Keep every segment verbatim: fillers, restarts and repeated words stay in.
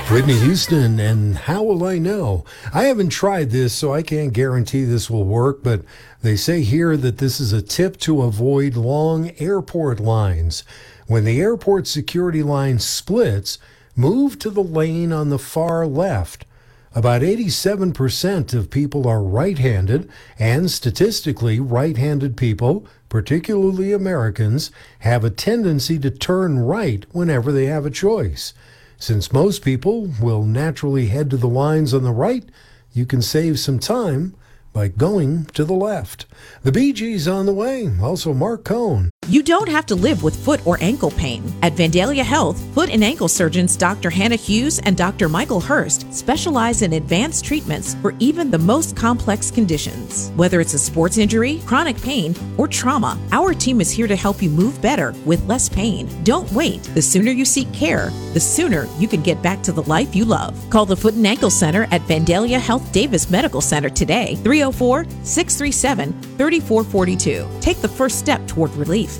Whitney Houston and How Will I Know? I haven't tried this, so I can't guarantee this will work, but they say here that this is a tip to avoid long airport lines. When the airport security line splits, move to the lane on the far left. About eighty-seven percent of people are right-handed, and statistically, right-handed people, particularly Americans, have a tendency to turn right whenever they have a choice. Since most people will naturally head to the lines on the right, you can save some time by going to the left. The Bee Gees on the way. Also, Mark Cohn. You don't have to live with foot or ankle pain. At Vandalia Health, foot and ankle surgeons Doctor Hannah Hughes and Doctor Michael Hurst specialize in advanced treatments for even the most complex conditions. Whether it's a sports injury, chronic pain, or trauma, our team is here to help you move better with less pain. Don't wait. The sooner you seek care, the sooner you can get back to the life you love. Call the Foot and Ankle Center at Vandalia Health Davis Medical Center today, three oh four, six three seven, three four four two. Take the first step toward relief.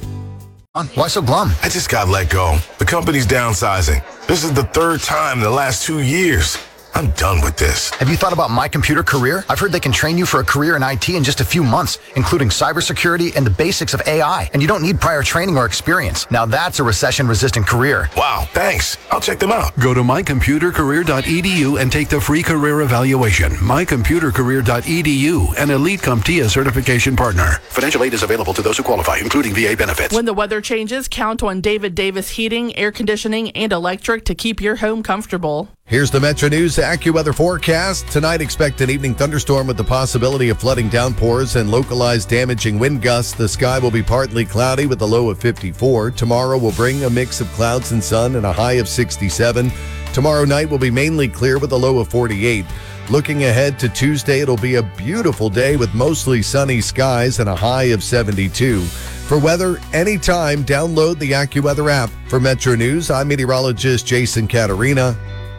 Why so glum? I just got let go. The company's downsizing. This is the third time in the last two years. I'm done with this. Have you thought about My Computer Career? I've heard they can train you for a career in I T in just a few months, including cybersecurity and the basics of A I. And you don't need prior training or experience. Now that's a recession-resistant career. Wow, thanks. I'll check them out. Go to my computer career dot e d u and take the free career evaluation. my computer career dot e d u, an Elite CompTIA certification partner. Financial aid is available to those who qualify, including V A benefits. When the weather changes, count on David Davis Heating, Air Conditioning, and Electric to keep your home comfortable. Here's the Metro News AccuWeather forecast. Tonight, expect an evening thunderstorm with the possibility of flooding downpours and localized damaging wind gusts. The sky will be partly cloudy with a low of fifty-four. Tomorrow will bring a mix of clouds and sun and a high of sixty-seven. Tomorrow night will be mainly clear with a low of forty-eight. Looking ahead to Tuesday, it'll be a beautiful day with mostly sunny skies and a high of seventy-two. For weather, anytime, download the AccuWeather app. For Metro News, I'm meteorologist Jason Caterina.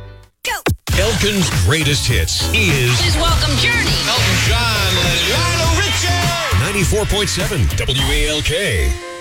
Elkin's greatest hits is Please welcome Journey. Elton John and Lionel Richie. ninety-four point seven W A L K.